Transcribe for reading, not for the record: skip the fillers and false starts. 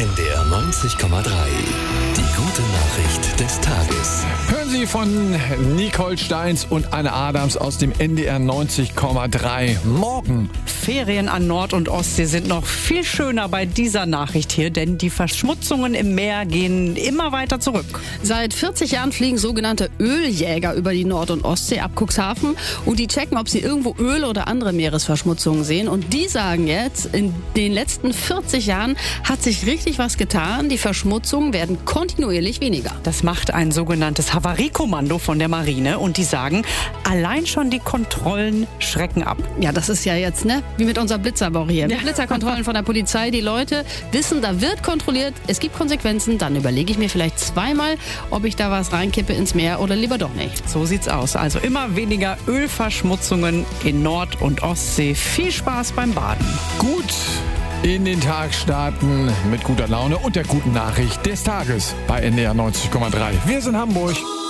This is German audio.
NDR 90,3. Die gute Nachricht des Tages. Hören Sie von Nicole Steins und Anne Adams aus dem NDR 90,3. Morgen. Ferien an Nord- und Ostsee sind noch viel schöner bei dieser Nachricht hier, denn die Verschmutzungen im Meer gehen immer weiter zurück. Seit 40 Jahren fliegen sogenannte Öljäger über die Nord- und Ostsee ab Cuxhaven und die checken, ob sie irgendwo Öl oder andere Meeresverschmutzungen sehen. Und die sagen jetzt, in den letzten 40 Jahren hat sich richtig was getan. Die Verschmutzungen werden kontinuierlich weniger. Das macht ein sogenanntes Havariekommando von der Marine und die sagen, allein schon die Kontrollen schrecken ab. Ja, das ist ja jetzt, wie mit unserer Blitzerwoche hier. Ja. Blitzerkontrollen von der Polizei. Die Leute wissen, da wird kontrolliert, es gibt Konsequenzen. Dann überlege ich mir vielleicht zweimal, ob ich da was reinkippe ins Meer oder lieber doch nicht. So sieht's aus. Also immer weniger Ölverschmutzungen in Nord- und Ostsee. Viel Spaß beim Baden. Gut in den Tag starten mit guter Laune und der guten Nachricht des Tages bei NDR 90,3. Wir sind Hamburg.